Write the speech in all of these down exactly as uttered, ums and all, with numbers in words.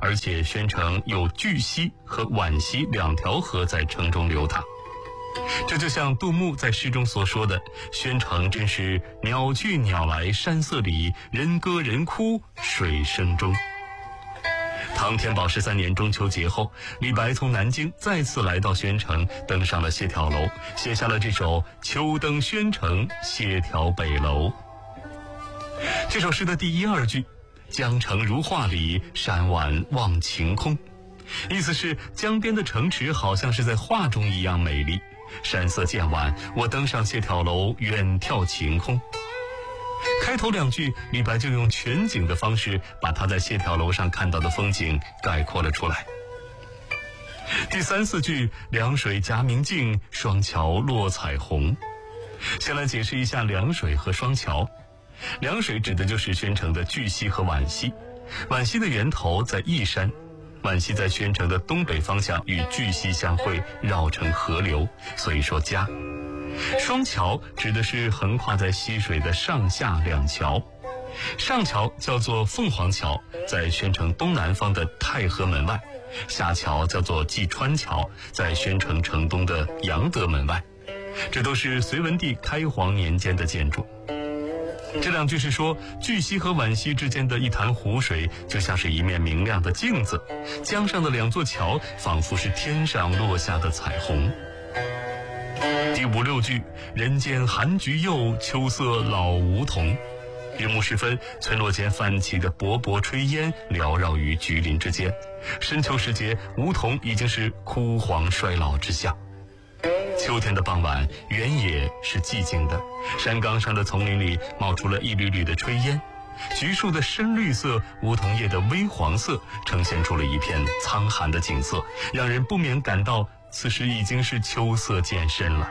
而且宣城有巨溪和沅溪两条河在城中流淌。这就像杜牧在诗中所说的，宣城真是鸟去鸟来山色里，人歌人哭水声中。唐天宝十三年中秋节后，李白从南京再次来到宣城，登上了谢眺楼，写下了这首《秋登宣城谢眺北楼》。这首诗的第一二句，江城如画里，山晚望晴空，意思是江边的城池好像是在画中一样美丽，山色渐晚，我登上谢眺楼，远眺晴空。开头两句，李白就用全景的方式把他在谢眺楼上看到的风景概括了出来。第三四句，凉水夹明镜，双桥落彩虹。先来解释一下凉水和双桥。凉水指的就是宣城的巨溪和沅溪，沅溪的源头在义山，沅溪在宣城的东北方向与巨溪相会，绕成河流，所以说夹。双桥指的是横跨在溪水的上下两桥，上桥叫做凤凰桥，在宣城东南方的太和门外，下桥叫做济川桥，在宣城城东的阳德门外。这都是隋文帝开皇年间的建筑。这两句是说，巨溪和沅溪之间的一潭湖水就像是一面明亮的镜子，江上的两座桥仿佛是天上落下的彩虹。第五六句，人间寒菊幼，秋色老梧桐。日暮时分，村落间泛起的勃勃炊烟缭绕于菊林之间，深秋时节，梧桐已经是枯黄衰老之象。秋天的傍晚，原野是寂静的，山岗上的丛林里冒出了一缕缕的炊烟，菊树的深绿色，梧桐叶的微黄色，呈现出了一片苍寒的景色，让人不免感到此时已经是秋色渐深了。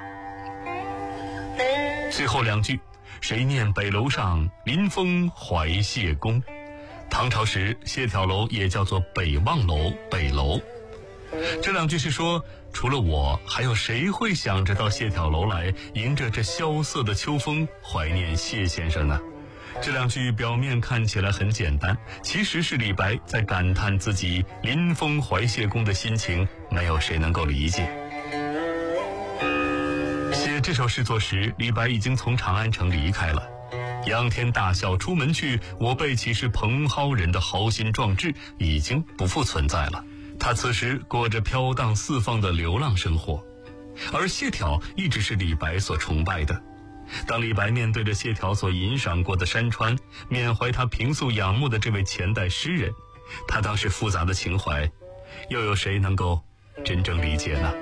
最后两句，谁念北楼上，临风怀谢公。唐朝时，谢眺楼也叫做北望楼、北楼。这两句是说，除了我，还有谁会想着到谢眺楼来，迎着这萧瑟的秋风，怀念谢先生呢？这两句表面看起来很简单，其实是李白在感叹自己临风怀谢公的心情，没有谁能够理解。写这首诗作时，李白已经从长安城离开了。仰天大笑出门去，我辈岂是蓬蒿人的豪心壮志已经不复存在了。他此时过着飘荡四方的流浪生活，而谢眺一直是李白所崇拜的。当李白面对着谢眺所吟赏过的山川，缅怀他平素仰慕的这位前代诗人，他当时复杂的情怀，又有谁能够真正理解呢？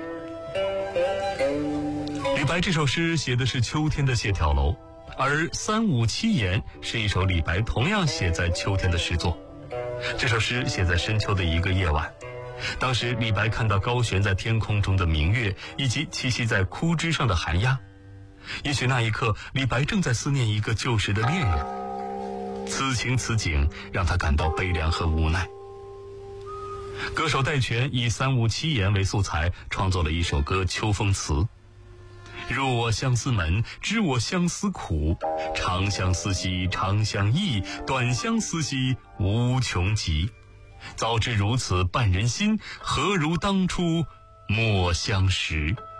李白这首诗写的是秋天的谢眺楼，而三五七言是一首李白同样写在秋天的诗作。这首诗写在深秋的一个夜晚，当时李白看到高悬在天空中的明月，以及栖息在枯枝上的寒鸦。也许那一刻，李白正在思念一个旧时的恋人，此情此景让他感到悲凉和无奈。歌手戴荃以三五七言为素材，创作了一首歌《秋风词》。入我相思门，知我相思苦，长相思兮长相忆，短相思兮无穷极。早知如此绊人心，何如当初莫相识。